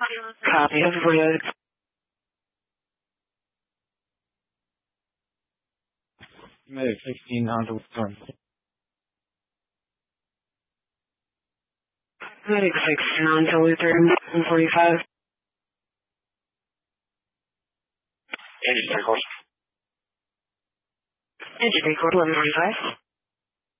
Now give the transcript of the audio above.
Copy of road. Medic 16 onto storm. Medic 16 on to Lutheran 145. Engine 3 course. Engine 3 quarter 1145.